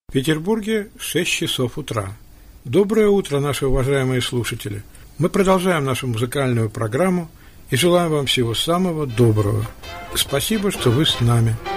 В Петербурге 6 часов утра. Доброе утро, наши уважаемые слушатели! Мы продолжаем нашу музыкальную программу и желаем вам всего самого доброго. Спасибо, что вы с нами.